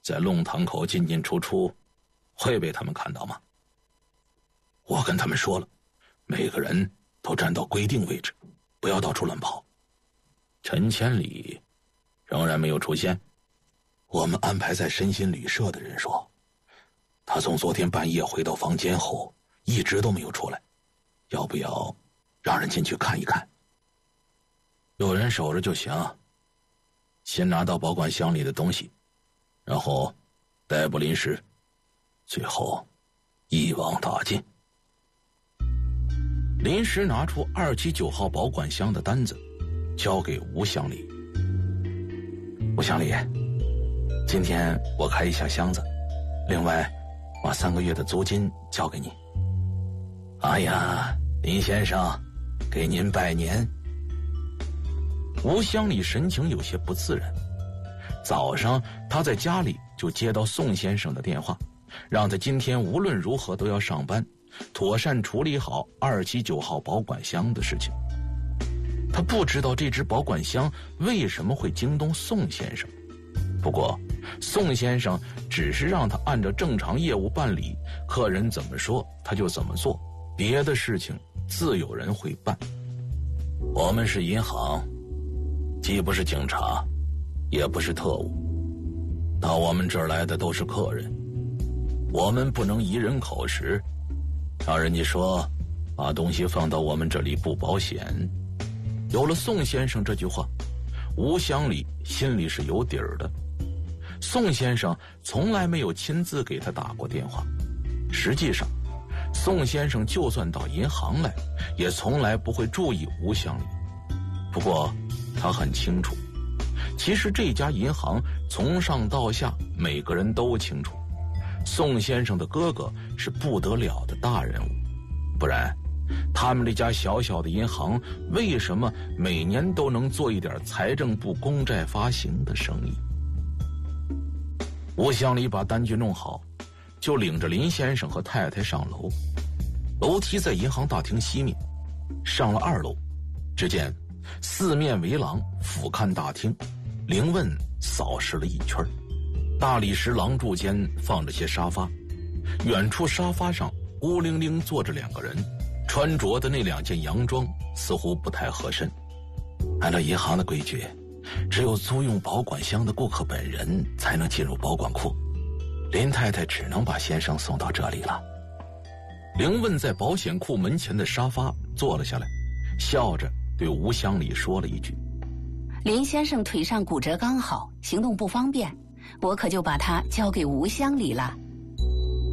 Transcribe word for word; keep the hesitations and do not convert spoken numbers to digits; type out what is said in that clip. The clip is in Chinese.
在弄堂口进进出出，会被他们看到吗？我跟他们说了，每个人都站到规定位置，不要到处乱跑。陈千里仍然没有出现。我们安排在身心旅社的人说，他从昨天半夜回到房间后一直都没有出来，要不要让人进去看一看？有人守着就行，先拿到保管箱里的东西，然后逮捕临时，最后一网打尽。临时拿出二七九号保管箱的单子交给吴乡里。吴乡里，今天我开一下箱子，另外把三个月的租金交给你。哎呀，林先生，给您拜年。吴乡里神情有些不自然。早上他在家里就接到宋先生的电话，让他今天无论如何都要上班，妥善处理好二七九号保管箱的事情。他不知道这只保管箱为什么会惊动宋先生，不过宋先生只是让他按照正常业务办理，客人怎么说他就怎么做，别的事情自有人会办。我们是银行，既不是警察，也不是特务，到我们这儿来的都是客人，我们不能以人口实，让人家说把东西放到我们这里不保险。有了宋先生这句话，吴乡里心里是有底儿的。宋先生从来没有亲自给他打过电话，实际上宋先生就算到银行来，也从来不会注意吴乡里。不过他很清楚，其实这家银行从上到下每个人都清楚，宋先生的哥哥是不得了的大人物，不然他们这家小小的银行为什么每年都能做一点财政部公债发行的生意？吴乡里把单据弄好，就领着林先生和太太上楼。楼梯在银行大厅西面，上了二楼，只见四面围廊俯瞰大厅，林问扫视了一圈，大理石廊柱间放着些沙发，远处沙发上孤零零坐着两个人，穿着的那两件洋装似乎不太合身。按照银行的规矩，只有租用保管箱的顾客本人才能进入保管库，林太太只能把先生送到这里了。林问在保险库门前的沙发坐了下来，笑着对吴乡里说了一句： 林先生腿上骨折刚好，行动不方便，我可就把他交给吴乡里了。